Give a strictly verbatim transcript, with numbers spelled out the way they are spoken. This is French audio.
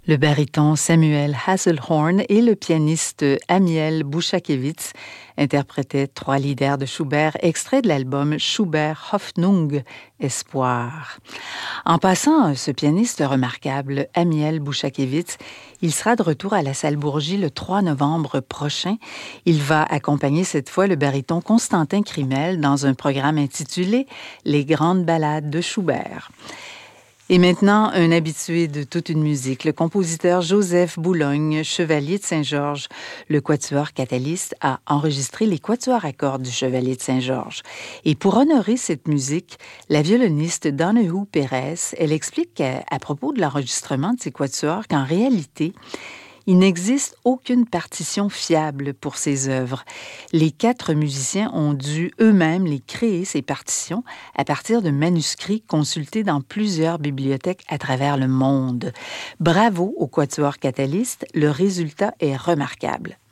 Le baryton Samuel Hasselhorn et le pianiste Amiel Bouchakevitz interprétaient trois leaders de Schubert, extraits de l'album Schubert Hoffnung, Espoir. En passant, ce pianiste remarquable, Amiel Bouchakevitz, il sera de retour à la salle Bourgie le trois novembre prochain. Il va accompagner cette fois le baryton Constantin Crimel dans un programme intitulé « Les grandes ballades de Schubert ». Et maintenant, un habitué de toute une musique, le compositeur Joseph Boulogne, chevalier de Saint-Georges. Le quatuor Catalyst a enregistré les quatuors à cordes du chevalier de Saint-Georges. Et pour honorer cette musique, la violoniste Donahue Pérez, elle explique à, à propos de l'enregistrement de ces quatuors qu'en réalité, il n'existe aucune partition fiable pour ces œuvres. Les quatre musiciens ont dû eux-mêmes les créer, ces partitions, à partir de manuscrits consultés dans plusieurs bibliothèques à travers le monde. Bravo au quatuor Catalyst, le résultat est remarquable.